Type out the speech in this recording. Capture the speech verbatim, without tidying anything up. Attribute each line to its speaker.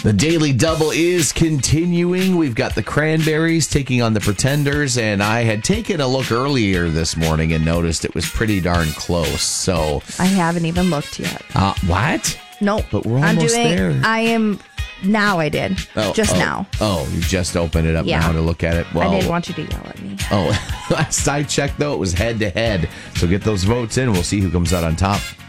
Speaker 1: The Daily Double is continuing. We've got the Cranberries taking on the Pretenders, and I had taken a look earlier this morning and noticed it was pretty darn close. So
Speaker 2: I haven't even looked yet.
Speaker 1: Uh, what?
Speaker 2: Nope.
Speaker 1: But we're
Speaker 2: I'm
Speaker 1: almost
Speaker 2: doing,
Speaker 1: there.
Speaker 2: I am... Now I did.
Speaker 1: Oh,
Speaker 2: just
Speaker 1: oh,
Speaker 2: now.
Speaker 1: Oh, you just opened it up
Speaker 2: Yeah.
Speaker 1: now to look at it? Well,
Speaker 2: I didn't want you to yell at me.
Speaker 1: Oh, last I checked, though, it was head to head. So get those votes in. We'll see who comes out on top.